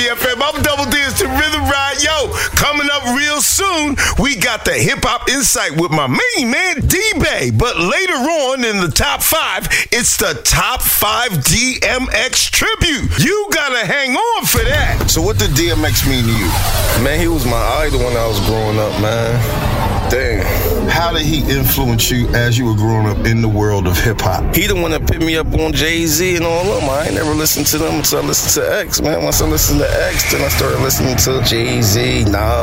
FM. I'm Double D. It's the Rhythm Ride. Yo, coming up real soon, we got the Hip Hop Insight with my main man, D-Bay. But later on in the top 5, it's the top 5 DMX tribute. You gotta hang on for that. So what did DMX mean to you? Man, he was my idol when I was growing up, man. Dang. How did he influence you as you were growing up in the world of hip-hop? He the one that picked me up on Jay-Z and all of them. I ain't never listened to them until I listened to X, man. Once I listened to X, then I started listening to Jay-Z, Nas.